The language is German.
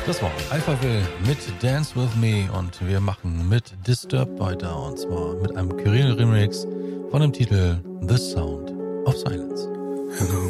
Das war Alphaville mit Dance With Me und wir machen mit Disturbed weiter und zwar mit einem Kyrill Remix von dem Titel The Sound of Silence. Hello.